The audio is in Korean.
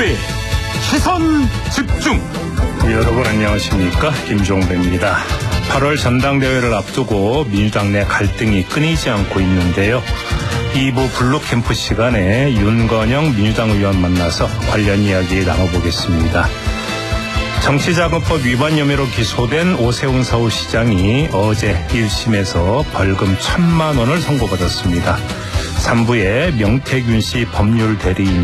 김종배의 시선 집중. 여러분 안녕하십니까, 김종배입니다. 8월 전당대회를 앞두고 민주당 내 갈등이 끊이지 않고 있는데요. 2부 블루캠프 시간에 윤건영 민주당 의원 만나서 관련 이야기 나눠보겠습니다. 정치자금법 위반 혐의로 기소된 오세훈 서울시장이 어제 1심에서 벌금 1,000만 원을 선고받았습니다. 3부에 명태균 씨 법률 대리인